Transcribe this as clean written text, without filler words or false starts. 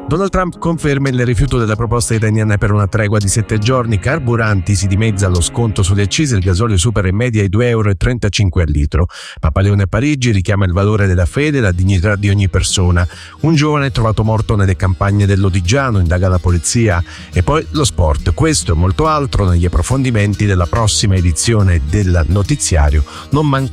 Donald Trump conferma il rifiuto della proposta iraniana per una tregua di 7 giorni. Carburanti, si dimezza lo sconto sulle accise, il gasolio supera in media i 2,35 € al litro. Papa Leone a Parigi richiama il valore della fede e la dignità di ogni persona. Un giovane trovato morto nelle campagne dell'Odigiano, indaga la polizia. E poi lo sport. Questo e molto altro negli approfondimenti della prossima edizione del notiziario. Non